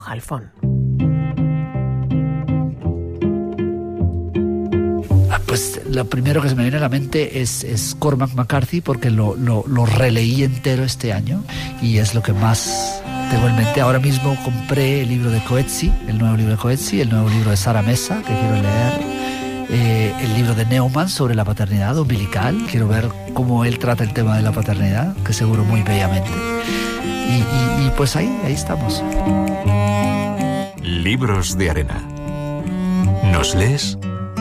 Halfon. Pues lo primero que se me viene a la mente es Cormac McCarthy, porque lo releí entero este año y es lo que más tengo en mente. Ahora mismo compré el libro de Coetzee, el nuevo libro de Coetzee, el nuevo libro de Sara Mesa, que quiero leer, el libro de Neumann sobre la paternidad umbilical. Quiero ver cómo él trata el tema de la paternidad, que seguro muy bellamente. Y pues ahí estamos. Libros de arena. ¿Nos lees?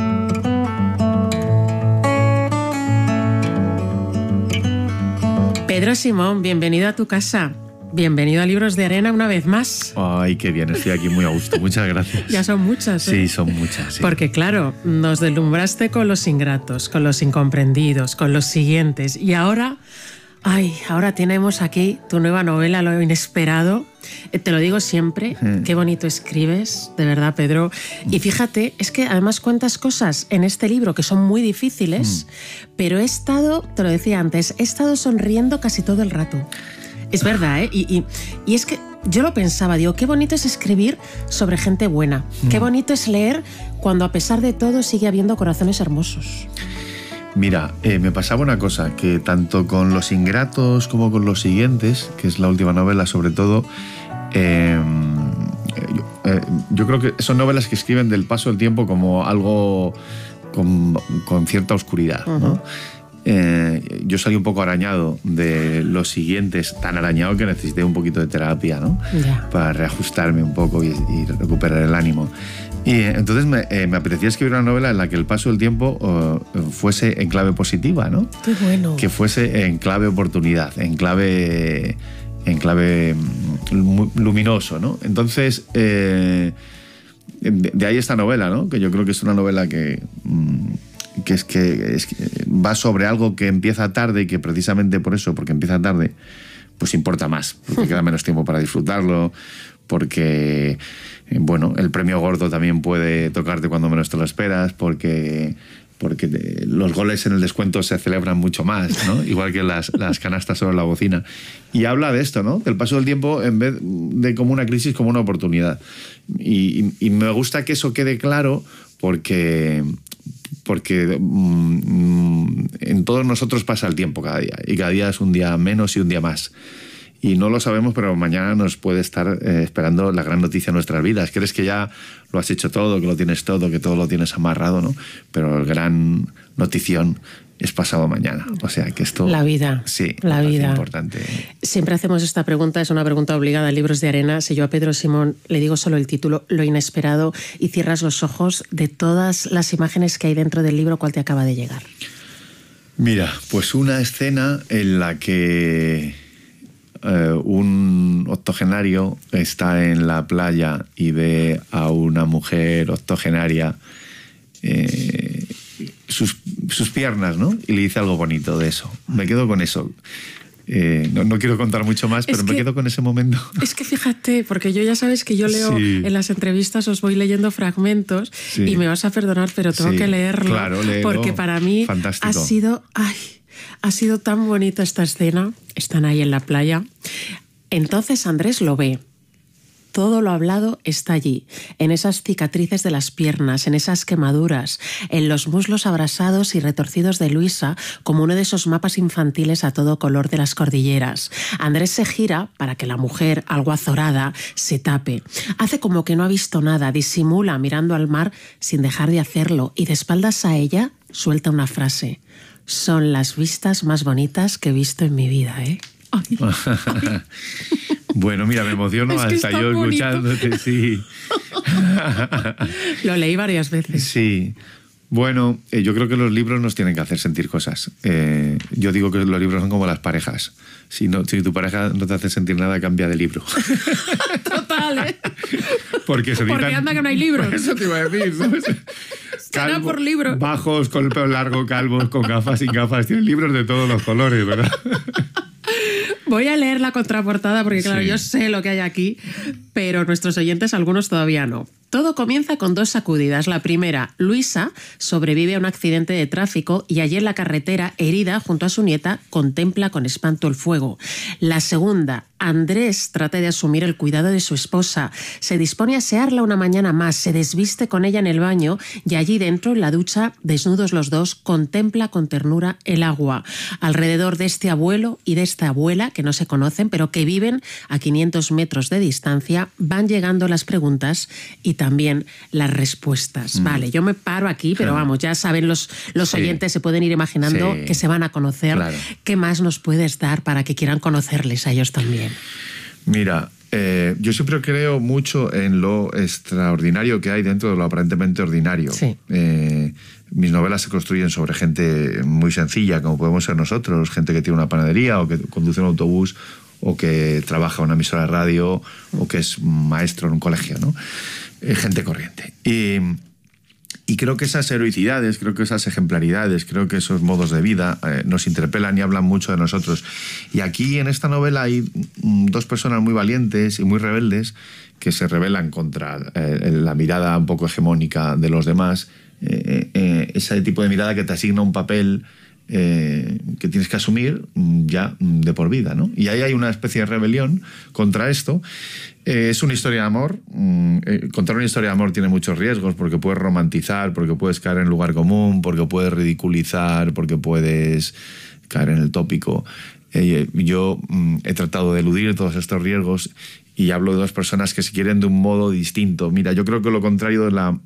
Pedro Simón, bienvenido a tu casa. Bienvenido a Libros de Arena una vez más. Ay, qué bien, estoy aquí muy a gusto. Muchas gracias. Ya son muchas, ¿eh? Sí, son muchas. Sí. Porque claro, nos deslumbraste con los ingratos, con los incomprendidos, con los siguientes. Y ahora tenemos aquí tu nueva novela, Lo inesperado. Te lo digo siempre, qué bonito escribes, de verdad, Pedro. Y fíjate, es que además cuentas cosas en este libro que son muy difíciles, pero te lo decía antes, he estado sonriendo casi todo el rato. Es verdad, ¿eh? Y es que yo lo pensaba, digo, qué bonito es escribir sobre gente buena. Qué bonito es leer cuando a pesar de todo sigue habiendo corazones hermosos. Mira, me pasaba una cosa, que tanto con Los ingratos como con Los siguientes, que es la última novela sobre todo, yo creo que son novelas que escriben del paso del tiempo como algo con cierta oscuridad, ¿no? Yo salí un poco arañado de Los siguientes, tan arañado que necesité un poquito de terapia, ¿no? Para reajustarme un poco y recuperar el ánimo. Y entonces me apetecía escribir una novela en la que el paso del tiempo fuese en clave positiva, ¿no? Qué bueno. Que fuese en clave oportunidad, en clave luminoso, ¿no? Entonces, de ahí esta novela, ¿no? Que yo creo que es una novela que va sobre algo que empieza tarde y que precisamente por eso, porque empieza tarde, pues importa más, porque queda menos tiempo para disfrutarlo, porque, bueno, el premio gordo también puede tocarte cuando menos te lo esperas, porque los goles en el descuento se celebran mucho más, ¿no? Igual que las canastas sobre la bocina. Y habla de esto, ¿no? Del paso del tiempo en vez de como una crisis, como una oportunidad. Y me gusta que eso quede claro porque en todos nosotros pasa el tiempo cada día, y cada día es un día menos y un día más. Y no lo sabemos, pero mañana nos puede estar esperando la gran noticia de nuestras vidas. Crees que ya lo has hecho todo, que lo tienes todo, que todo lo tienes amarrado, ¿no? Pero el gran notición es pasado mañana. O sea, que esto... La vida. Sí, la vida. Es importante. Siempre hacemos esta pregunta, es una pregunta obligada en Libros de Arena. Si yo a Pedro Simón le digo solo el título, Lo inesperado, y cierras los ojos, de todas las imágenes que hay dentro del libro, ¿cuál te acaba de llegar? Mira, pues una escena en la que un octogenario está en la playa y ve a una mujer octogenaria, sus piernas, ¿no? Y le dice algo bonito de eso. Me quedo con eso. No quiero contar mucho más, pero me quedo con ese momento. Es que fíjate, porque yo ya sabes que yo leo en las entrevistas, os voy leyendo fragmentos y me vas a perdonar, pero tengo que leerlo. Claro, léelo. Porque para mí ha sido tan bonita esta escena. Están ahí en la playa. Entonces Andrés lo ve. Todo lo hablado está allí, en esas cicatrices de las piernas, en esas quemaduras, en los muslos abrasados y retorcidos de Luisa, como uno de esos mapas infantiles a todo color de las cordilleras. Andrés se gira para que la mujer, algo azorada, se tape. Hace como que no ha visto nada, disimula mirando al mar sin dejar de hacerlo, y de espaldas a ella suelta una frase. Son las vistas más bonitas que he visto en mi vida, ¿eh? Ay, ay. Bueno, mira, me emociono hasta yo escuchándote, sí. Lo leí varias veces. Sí. Bueno, yo creo que los libros nos tienen que hacer sentir cosas. Yo digo que los libros son como las parejas. Si tu pareja no te hace sentir nada, cambia de libro. Total, ¿eh? Porque anda que no hay libros. Eso te iba a decir, ¿sabes? Calvo, por libro. Bajos, con el pelo largo, calvos, con gafas, sin gafas. Tienen libros de todos los colores, ¿verdad? Voy a leer la contraportada porque, claro, yo sé lo que hay aquí, pero nuestros oyentes, algunos todavía no. Todo comienza con dos sacudidas. La primera, Luisa sobrevive a un accidente de tráfico y allí en la carretera, herida junto a su nieta, contempla con espanto el fuego. La segunda, Andrés trata de asumir el cuidado de su esposa, se dispone a asearla una mañana más, se desviste con ella en el baño y allí dentro, en la ducha, desnudos los dos, contempla con ternura el agua. Alrededor de este abuelo y de esta abuela, que no se conocen, pero que viven a 500 metros de distancia, van llegando las preguntas y también las respuestas. Vale, yo me paro aquí, pero vamos, ya saben los oyentes, se pueden ir imaginando que se van a conocer. Claro. ¿Qué más nos puedes dar para que quieran conocerles a ellos también? Mira, yo siempre creo mucho en lo extraordinario que hay dentro de lo aparentemente ordinario. Sí. Mis novelas se construyen sobre gente muy sencilla, como podemos ser nosotros, gente que tiene una panadería o que conduce un autobús o que trabaja en una emisora de radio o que es maestro en un colegio, ¿no? Gente corriente. Y creo que esas heroicidades, creo que esas ejemplaridades, creo que esos modos de vida nos interpelan y hablan mucho de nosotros. Y aquí en esta novela hay dos personas muy valientes y muy rebeldes que se rebelan contra la mirada un poco hegemónica de los demás, ese tipo de mirada que te asigna un papel que tienes que asumir ya de por vida, ¿no? Y ahí hay una especie de rebelión contra esto. Es una historia de amor. Contar una historia de amor tiene muchos riesgos porque puedes romantizar, porque puedes caer en lugar común, porque puedes ridiculizar, porque puedes caer en el tópico. Yo he tratado de eludir todos estos riesgos y hablo de dos personas que se quieren de un modo distinto. Mira, yo creo que lo contrario de la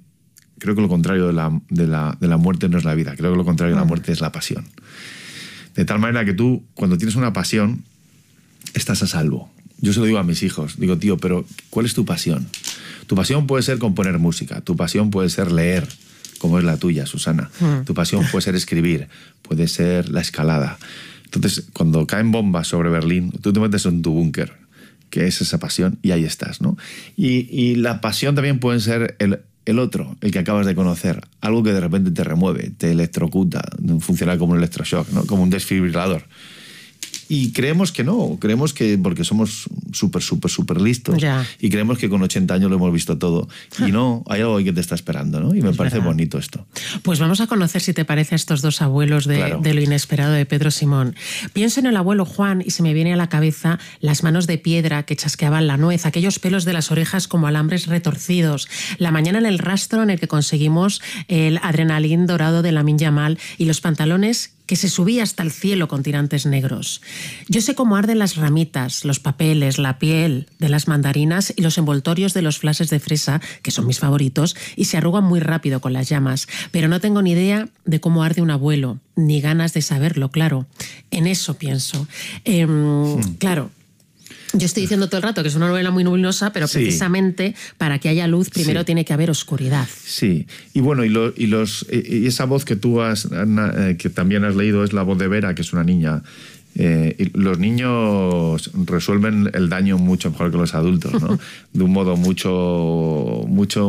muerte no es la vida. Creo que lo contrario de la muerte es la pasión. De tal manera que tú, cuando tienes una pasión, estás a salvo. Yo se lo digo a mis hijos. Digo, tío, pero ¿cuál es tu pasión? Tu pasión puede ser componer música. Tu pasión puede ser leer, como es la tuya, Susana. Tu pasión puede ser escribir. Puede ser la escalada. Entonces, cuando caen bombas sobre Berlín, tú te metes en tu búnker, que es esa pasión, y ahí estás, ¿no? Y la pasión también puede ser el otro, el que acabas de conocer, algo que de repente te remueve, te electrocuta, funciona como un electroshock, ¿no? Como un desfibrilador. Y creemos que no, creemos que porque somos súper listos y creemos que con 80 años lo hemos visto todo. Y no, hay algo ahí que te está esperando, ¿no? Y me parece bonito esto. Pues vamos a conocer, si te parece, a estos dos abuelos de Lo inesperado de Pedro Simón. Pienso en el abuelo Juan y se me viene a la cabeza las manos de piedra que chasqueaban la nuez, aquellos pelos de las orejas como alambres retorcidos, la mañana en el rastro en el que conseguimos el adrenalín dorado de Lamine Yamal y los pantalones que se subía hasta el cielo con tirantes negros. Yo sé cómo arden las ramitas, los papeles, la piel de las mandarinas y los envoltorios de los flashes de fresa, que son mis favoritos, y se arrugan muy rápido con las llamas. Pero no tengo ni idea de cómo arde un abuelo, ni ganas de saberlo, claro. En eso pienso. Claro. Yo estoy diciendo todo el rato que es una novela muy luminosa, pero precisamente para que haya luz primero tiene que haber oscuridad. Sí, y bueno, y esa voz que tú que también has leído es la voz de Vera, que es una niña. Y los niños resuelven el daño mucho mejor que los adultos, ¿no? De un modo mucho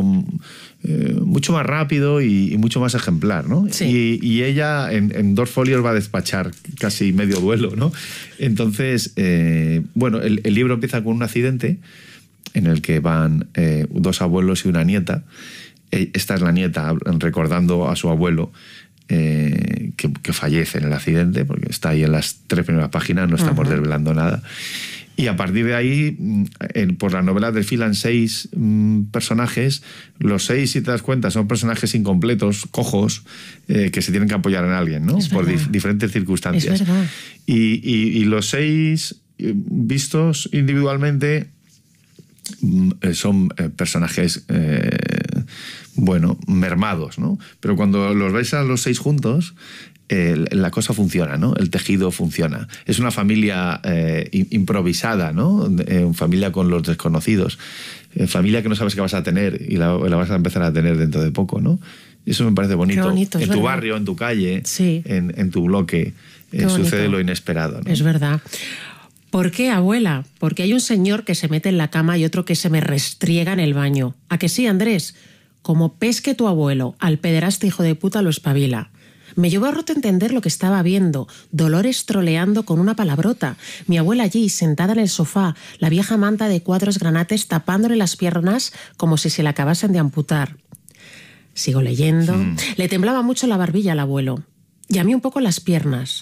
más rápido y mucho más ejemplar, ¿no? Sí. Y ella en 2 folios va a despachar casi medio duelo, ¿no? Entonces, bueno, el libro empieza con un accidente en el que van 2 abuelos y una nieta. Esta es la nieta recordando a su abuelo que fallece en el accidente, porque está ahí en las 3 primeras páginas, no estamos desvelando nada. Y a partir de ahí, por la novela desfilan 6 personajes. Los 6, si te das cuenta, son personajes incompletos, cojos, que se tienen que apoyar en alguien, ¿no? Por diferentes circunstancias. Es verdad. Y los 6, vistos individualmente, son personajes, bueno, mermados, ¿no? Pero cuando los ves a los 6 juntos, la cosa funciona, ¿no? El tejido funciona. Es una familia improvisada, ¿no? Familia con los desconocidos. Familia que no sabes que vas a tener y la vas a empezar a tener dentro de poco, ¿no? Eso me parece bonito. Qué bonito, en tu barrio, en tu calle, en tu bloque, sucede lo inesperado, ¿no? Es verdad. ¿Por qué, abuela? Porque hay un señor que se mete en la cama y otro que se me restriega en el baño. ¿A que sí, Andrés? Como pesque tu abuelo, al pederasta hijo de puta lo espabila. Me llevó a roto entender lo que estaba viendo. Dolores troleando con una palabrota. Mi abuela allí, sentada en el sofá, la vieja manta de cuadros granates tapándole las piernas como si se le acabasen de amputar. Sigo leyendo. Le temblaba mucho la barbilla al abuelo. Y a mí un poco las piernas.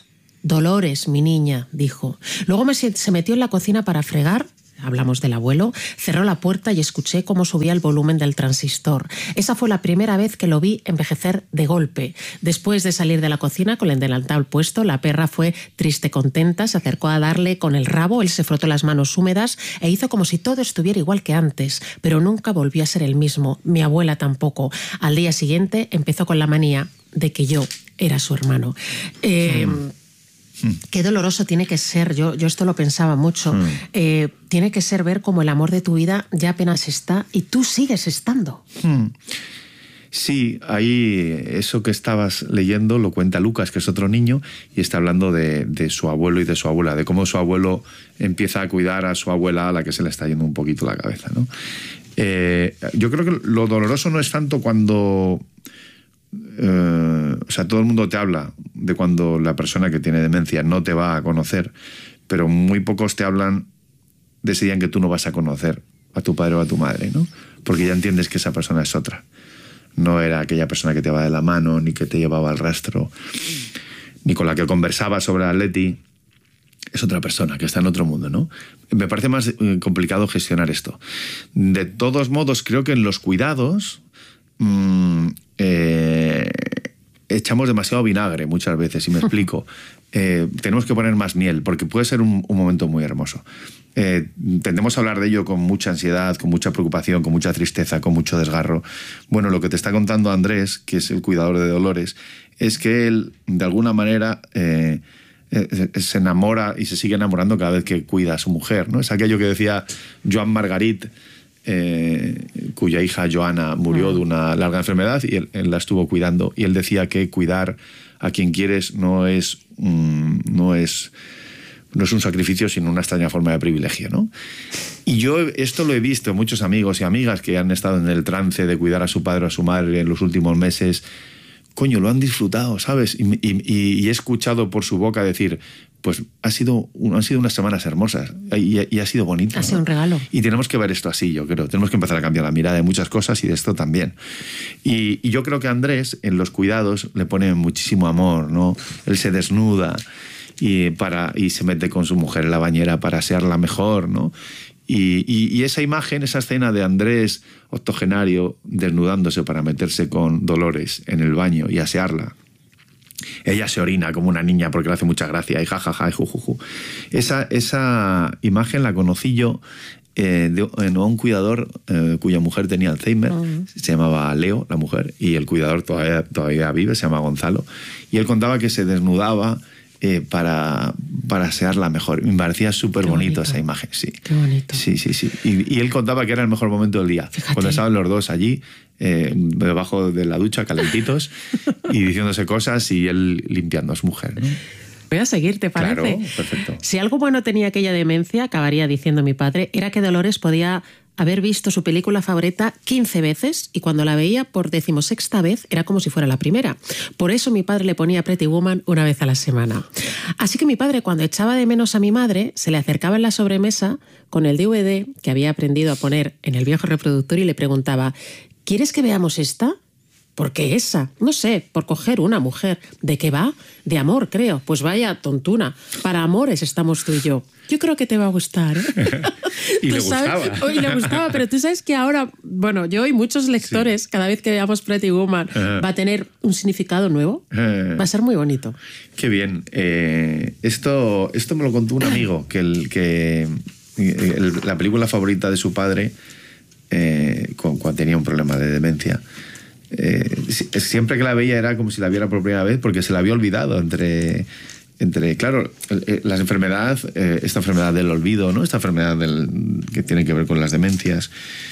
«Dolores, mi niña», dijo. Luego se metió en la cocina para fregar. Hablamos del abuelo, cerró la puerta y escuché cómo subía el volumen del transistor. Esa fue la primera vez que lo vi envejecer de golpe. Después de salir de la cocina con el delantal puesto, la perra fue triste contenta, se acercó a darle con el rabo, él se frotó las manos húmedas e hizo como si todo estuviera igual que antes, pero nunca volvió a ser el mismo, mi abuela tampoco. Al día siguiente empezó con la manía de que yo era su hermano. Qué doloroso tiene que ser, yo esto lo pensaba mucho, tiene que ser ver cómo el amor de tu vida ya apenas está y tú sigues estando. Sí, ahí eso que estabas leyendo lo cuenta Lucas, que es otro niño, y está hablando de su abuelo y de su abuela, de cómo su abuelo empieza a cuidar a su abuela a la que se le está yendo un poquito la cabeza, ¿no? Yo creo que lo doloroso no es tanto cuando... o sea, todo el mundo te habla de cuando la persona que tiene demencia no te va a conocer, pero muy pocos te hablan de ese día en que tú no vas a conocer a tu padre o a tu madre, ¿no? Porque ya entiendes que esa persona es otra. No era aquella persona que te va de la mano, ni que te llevaba al rastro, ni con la que conversaba sobre Atleti. Es otra persona que está en otro mundo, ¿no? Me parece más complicado gestionar esto. De todos modos, creo que en los cuidados... echamos demasiado vinagre muchas veces, y me explico. Tenemos que poner más miel, porque puede ser un momento muy hermoso. Tendemos a hablar de ello con mucha ansiedad, con mucha preocupación, con mucha tristeza, con mucho desgarro. Bueno, lo que te está contando Andrés, que es el cuidador de Dolores, es que él, de alguna manera, se enamora y se sigue enamorando cada vez que cuida a su mujer, ¿no? Es aquello que decía Joan Margarit, cuya hija Joana murió de una larga enfermedad, y él la estuvo cuidando, y él decía que cuidar a quien quieres no es un sacrificio, sino una extraña forma de privilegio, ¿no? Y yo esto lo he visto en muchos amigos y amigas que han estado en el trance de cuidar a su padre o a su madre en los últimos meses. Coño, lo han disfrutado, ¿sabes? Y he escuchado por su boca decir, pues han sido unas semanas hermosas y ha sido bonito. Ha sido un regalo. Y tenemos que ver esto así, yo creo. Tenemos que empezar a cambiar la mirada de muchas cosas y de esto también. Y yo creo que Andrés, en los cuidados, le pone muchísimo amor, ¿no? Él se desnuda y se mete con su mujer en la bañera para asearla mejor, ¿no? Y esa imagen, esa escena de Andrés octogenario desnudándose para meterse con Dolores en el baño y asearla. Ella se orina como una niña porque le hace mucha gracia y jajaja y jujuju. Esa imagen la conocí yo de un cuidador cuya mujer tenía Alzheimer. Se llamaba Leo, la mujer, y el cuidador todavía vive, se llama Gonzalo. Y él contaba que se desnudaba para asearla mejor. Me parecía súper bonito esa imagen, sí. Qué bonito. Sí. Y él contaba que era el mejor momento del día. Fíjate. Cuando estaban los dos allí, debajo de la ducha, calentitos, y diciéndose cosas, y él limpiando a su mujer, ¿no? Voy a seguir, ¿te parece? Claro, perfecto. Si algo bueno tenía aquella demencia, acabaría diciendo mi padre, era que Dolores podía haber visto su película favorita 15 veces y cuando la veía por 16ª vez era como si fuera la primera. Por eso mi padre le ponía Pretty Woman una vez a la semana. Así que mi padre, cuando echaba de menos a mi madre, se le acercaba en la sobremesa con el DVD que había aprendido a poner en el viejo reproductor y le preguntaba, ¿quieres que veamos esta? ¿Por qué esa? No sé, por coger una mujer. ¿De qué va? De amor, creo. Pues vaya tontuna. Para amores estamos tú y yo. Yo creo que te va a gustar, ¿eh? Y le gustaba. Y le gustaba, pero tú sabes que ahora, bueno, yo y muchos lectores, cada vez que veamos Pretty Woman, va a tener un significado nuevo. Va a ser muy bonito. Qué bien. Esto me lo contó un amigo, que la película favorita de su padre, cuando tenía un problema de demencia, siempre que la veía era como si la viera por primera vez, porque se la había olvidado entre claro, la enfermedad, esta enfermedad del olvido, ¿no? Esta enfermedad que tiene que ver con las demencias,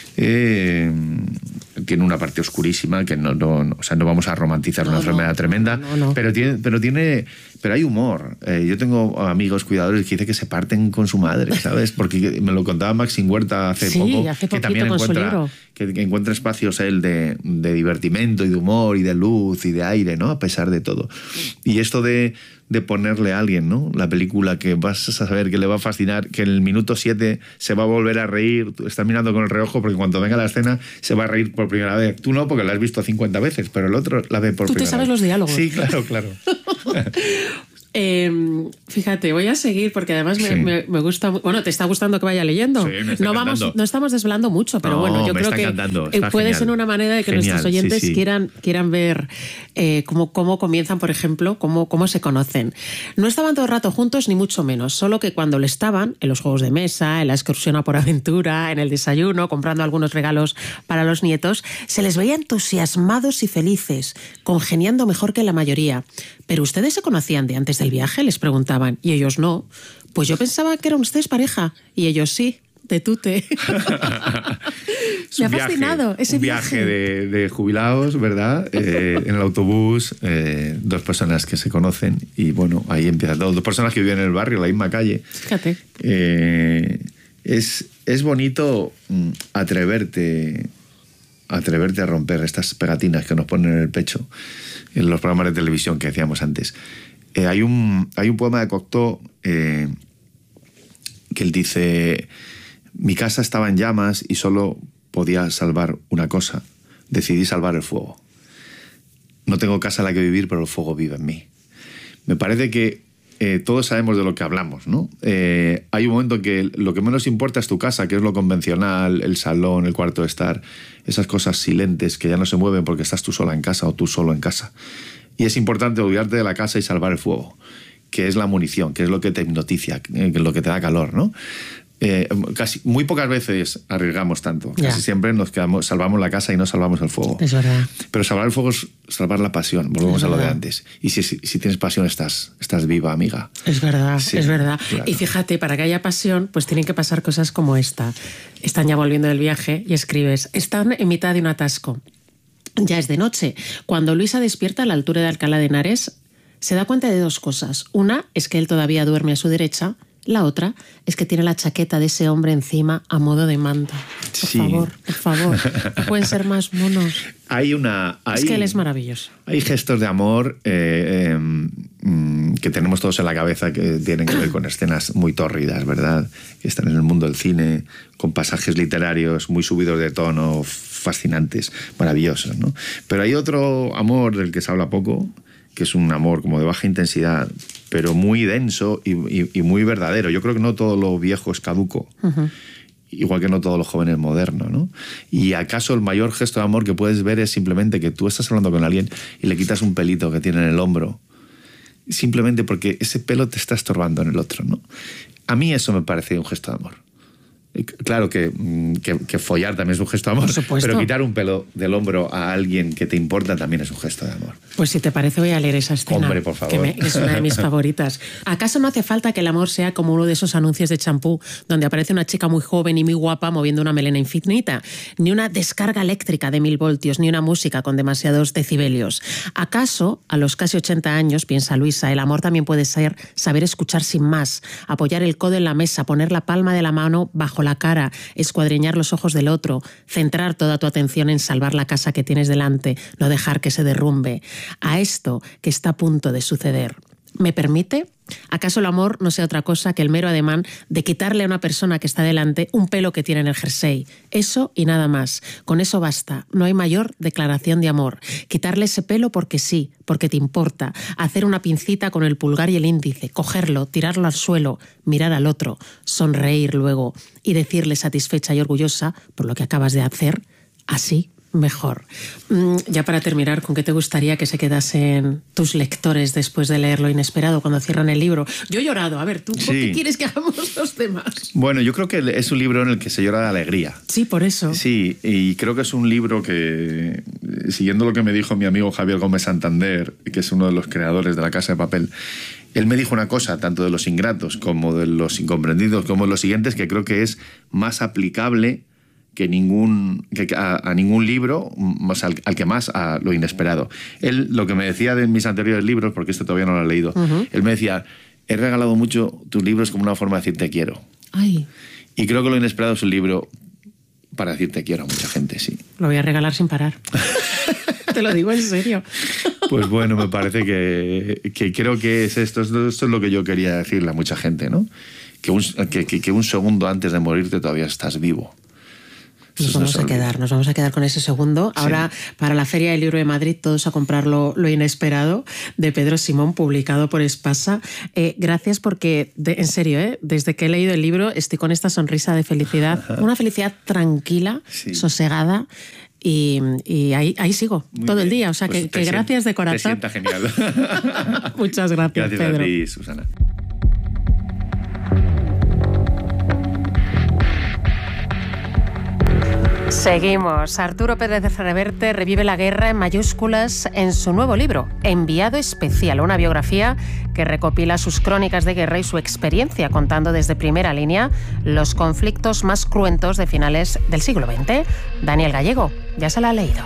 tiene una parte oscurísima que no vamos a romantizar una enfermedad tremenda, no. pero hay humor. Yo tengo amigos cuidadores que dicen que se parten con su madre, ¿sabes? Porque me lo contaba Maxim Huerta hace poco, que también encuentra espacios él de divertimento y de humor y de luz y de aire, ¿no? A pesar de todo. Y esto de ponerle a alguien, ¿no? La película que vas a saber que le va a fascinar, que en el minuto 7 se va a volver a reír, tú estás mirando con el reojo porque cuando venga la escena se va a reír por primera vez. Tú no, porque la has visto 50 veces, pero el otro la ve por primera vez. Tú te sabes los diálogos. Sí, claro. Fíjate, voy a seguir porque además me gusta. Bueno, ¿te está gustando que vaya leyendo? Sí, me está encantando. No estamos desvelando mucho, pero bueno, yo creo que puede ser una manera de que nuestros oyentes quieran ver cómo comienzan, por ejemplo, cómo se conocen. No estaban todo el rato juntos, ni mucho menos, solo que cuando lo estaban, en los juegos de mesa, en la excursión a por aventura, en el desayuno, comprando algunos regalos para los nietos, se les veía entusiasmados y felices, congeniando mejor que la mayoría. ¿Pero ustedes se conocían de antes del viaje?, les preguntaban. Y ellos no. Pues yo pensaba que eran ustedes pareja. Y ellos sí, de tute. Me ha fascinado ese viaje de jubilados, ¿verdad? En el autobús, dos personas que se conocen y bueno, ahí empieza todo. Dos personas que viven en el barrio, en la misma calle. Fíjate. Es bonito atreverte a romper estas pegatinas que nos ponen en el pecho en los programas de televisión que decíamos antes. Hay un poema de Cocteau que él dice: mi casa estaba en llamas y solo podía salvar una cosa. Decidí salvar el fuego. No tengo casa en la que vivir, pero el fuego vive en mí. Me parece que todos sabemos de lo que hablamos, ¿no? Hay un momento que lo que menos importa es tu casa, que es lo convencional, el salón, el cuarto de estar, esas cosas silentes que ya no se mueven porque estás tú sola en casa o tú solo en casa. Y es importante olvidarte de la casa y salvar el fuego, que es la munición, que es lo que te hipnotiza, que es lo que te da calor, ¿no? Casi muy pocas veces arriesgamos tanto. Ya. Casi siempre salvamos la casa y no salvamos el fuego. Es verdad. Pero salvar el fuego es salvar la pasión. Volvemos a lo de antes. Y si tienes pasión, estás viva, amiga. Es verdad, Sí, es verdad. claro. Y fíjate, para que haya pasión, pues tienen que pasar cosas como esta. Están ya volviendo del viaje y escribes: están en mitad de un atasco. Ya es de noche. Cuando Luisa despierta a la altura de Alcalá de Henares, se da cuenta de dos cosas. Una es que él todavía duerme a su derecha. La otra es que tiene la chaqueta de ese hombre encima a modo de manta. Sí. Por favor. No pueden ser más monos. Es que él es maravilloso. Hay gestos de amor que tenemos todos en la cabeza que tienen que ver con escenas muy tórridas, ¿verdad? Que están en el mundo del cine, con pasajes literarios muy subidos de tono, fascinantes, maravillosos, ¿no? Pero hay otro amor del que se habla poco, que es un amor como de baja intensidad, pero muy denso y muy verdadero. Yo creo que no todo lo viejo es caduco. Uh-huh. Igual que no todo lo joven es moderno, ¿no? Y acaso el mayor gesto de amor que puedes ver es simplemente que tú estás hablando con alguien y le quitas un pelito que tiene en el hombro, simplemente porque ese pelo te está estorbando en el otro, ¿no? A mí eso me parece un gesto de amor. Claro que follar también es un gesto de amor, pero quitar un pelo del hombro a alguien que te importa también es un gesto de amor. Pues si te parece voy a leer esa escena. Hombre, por favor. Que es una de mis favoritas. ¿Acaso no hace falta que el amor sea como uno de esos anuncios de champú donde aparece una chica muy joven y muy guapa moviendo una melena infinita? Ni una descarga eléctrica de 1000 voltios, ni una música con demasiados decibelios. ¿Acaso, a los casi 80 años, piensa Luisa, el amor también puede ser saber escuchar sin más, apoyar el codo en la mesa, poner la palma de la mano bajo la cara, escuadriñar los ojos del otro, centrar toda tu atención en salvar la casa que tienes delante, no dejar que se derrumbe? A esto que está a punto de suceder, ¿me permite? ¿Acaso el amor no sea otra cosa que el mero ademán de quitarle a una persona que está delante un pelo que tiene en el jersey? Eso y nada más. Con eso basta. No hay mayor declaración de amor. Quitarle ese pelo porque sí, porque te importa. Hacer una pincita con el pulgar y el índice, cogerlo, tirarlo al suelo, mirar al otro, sonreír luego y decirle satisfecha y orgullosa por lo que acabas de hacer, así mejor. Ya para terminar, ¿con qué te gustaría que se quedasen tus lectores después de leer Lo inesperado cuando cierran el libro? Yo he llorado. A ver, ¿tú ¿con qué quieres que hagamos los temas? Bueno, yo creo que es un libro en el que se llora de alegría. Sí, por eso. Sí, y creo que es un libro que, siguiendo lo que me dijo mi amigo Javier Gómez Santander, que es uno de los creadores de La Casa de Papel, él me dijo una cosa, tanto de los ingratos como de los incomprendidos, como de los siguientes, que creo que es más aplicable que a ningún libro, más al que más a Lo inesperado. Él, lo que me decía de mis anteriores libros, porque este todavía no lo he leído, él me decía: he regalado mucho tus libros como una forma de decir te quiero. Ay. Y creo que Lo inesperado es un libro para decir te quiero a mucha gente, sí. Lo voy a regalar sin parar. Te lo digo en serio. Pues bueno, me parece que creo que es esto es lo que yo quería decirle a mucha gente, ¿no? Que un segundo antes de morirte todavía estás vivo. Nos vamos a quedar con ese segundo. Ahora, para la Feria del Libro de Madrid, todos a comprar Lo inesperado, de Pedro Simón, publicado por Espasa. Gracias porque, en serio, desde que he leído el libro estoy con esta sonrisa de felicidad, una felicidad tranquila, sosegada. Y ahí sigo todo el día. O sea, pues que gracias de corazón. Te sienta genial. Muchas gracias, Pedro. Gracias a ti, Susana. Seguimos. Arturo Pérez Reverte revive la guerra en mayúsculas en su nuevo libro, Enviado Especial, una biografía que recopila sus crónicas de guerra y su experiencia contando desde primera línea los conflictos más cruentos de finales del siglo XX. Daniel Gallego ya se la ha leído.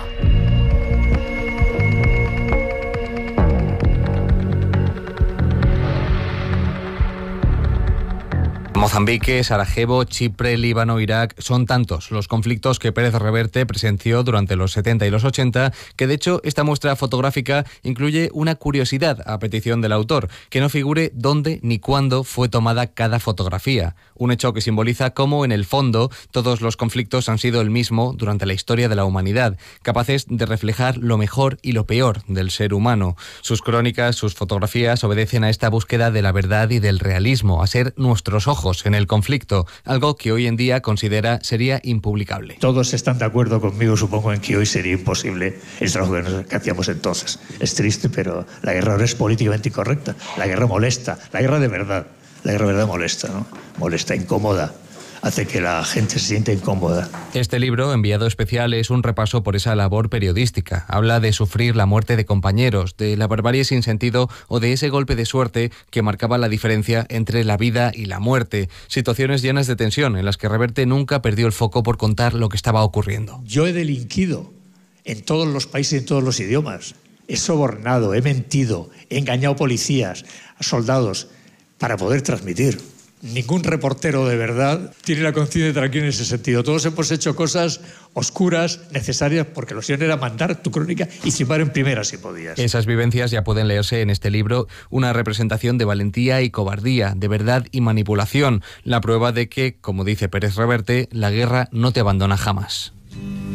Mozambique, Sarajevo, Chipre, Líbano, Irak, son tantos los conflictos que Pérez Reverte presenció durante los 70 y los 80, que de hecho esta muestra fotográfica incluye una curiosidad a petición del autor, que no figure dónde ni cuándo fue tomada cada fotografía. Un hecho que simboliza cómo, en el fondo, todos los conflictos han sido el mismo durante la historia de la humanidad, capaces de reflejar lo mejor y lo peor del ser humano. Sus crónicas, sus fotografías obedecen a esta búsqueda de la verdad y del realismo, a ser nuestros ojos en el conflicto, algo que hoy en día considera sería impublicable. Todos están de acuerdo conmigo, supongo, en que hoy sería imposible el trabajo que hacíamos entonces. Es triste, pero la guerra ahora es políticamente incorrecta. La guerra molesta, la guerra de verdad. La guerra de verdad molesta, ¿no? Molesta, incomoda. Hace que la gente se sienta incómoda. Este libro, Enviado Especial, es un repaso por esa labor periodística. Habla de sufrir la muerte de compañeros, de la barbarie sin sentido o de ese golpe de suerte que marcaba la diferencia entre la vida y la muerte. Situaciones llenas de tensión en las que Reverte nunca perdió el foco por contar lo que estaba ocurriendo. Yo he delinquido en todos los países y en todos los idiomas. He sobornado, he mentido, he engañado policías, a soldados, para poder transmitir. Ningún reportero de verdad tiene la conciencia tranquila en ese sentido. Todos hemos hecho cosas oscuras, necesarias, porque lo siguiente era mandar tu crónica y firmar en primera si podías. Esas vivencias ya pueden leerse en este libro, una representación de valentía y cobardía, de verdad y manipulación, la prueba de que, como dice Pérez Reverte, la guerra no te abandona jamás.